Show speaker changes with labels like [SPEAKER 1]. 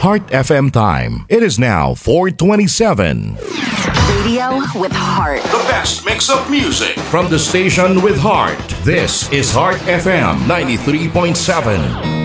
[SPEAKER 1] Heart FM time. It is now 4:27.
[SPEAKER 2] Radio with heart.
[SPEAKER 1] The best mix of music from the station with heart. This is Heart FM 93.7.